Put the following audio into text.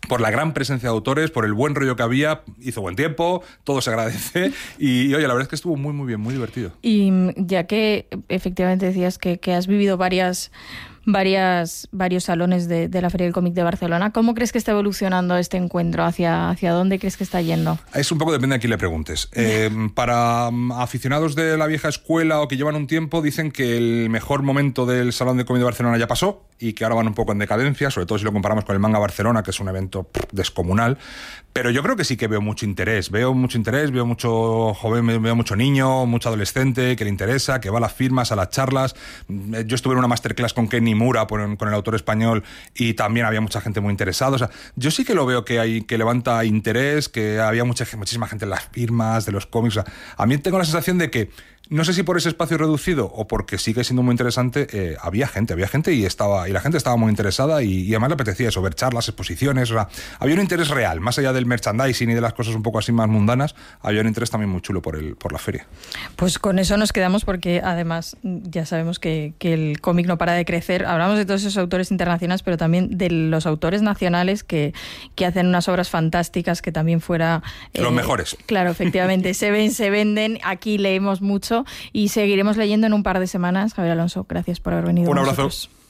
por la gran presencia de autores, por el buen rollo que había, hizo buen tiempo, todo se agradece y oye, la verdad es que estuvo muy muy bien, muy divertido. Y ya que efectivamente decías que has vivido varios salones de la Feria del Cómic de Barcelona, ¿cómo crees que está evolucionando este encuentro? ¿Hacia dónde crees que está yendo? Es un poco depende de a quién le preguntes. Para aficionados de la vieja escuela o que llevan un tiempo, dicen que el mejor momento del Salón de Cómic de Barcelona ya pasó y que ahora van un poco en decadencia, sobre todo si lo comparamos con el Manga Barcelona, que es un evento descomunal. Pero yo creo que sí que veo mucho interés, veo mucho joven, veo mucho niño, mucho adolescente que le interesa, que va a las firmas, a las charlas. Yo estuve en una masterclass con Kenny Mura, con el autor español, y también había mucha gente muy interesada. O sea, yo sí que lo veo que levanta interés, que había muchísima gente en las firmas de los cómics. O sea, a mí tengo la sensación de que, no sé si por ese espacio reducido o porque sigue siendo muy interesante, había gente y la gente estaba muy interesada y además le apetecía eso, ver charlas, exposiciones. O sea, había un interés real, más allá del merchandising y de las cosas un poco así más mundanas, había un interés también muy chulo por la feria. Pues con eso nos quedamos porque además ya sabemos que el cómic no para de crecer. Hablamos de todos esos autores internacionales, pero también de los autores nacionales que hacen unas obras fantásticas que también fuera... los mejores. Claro, efectivamente, se venden, aquí leemos mucho y seguiremos leyendo en un par de semanas. Javier Alonso, gracias por haber venido. Un abrazo.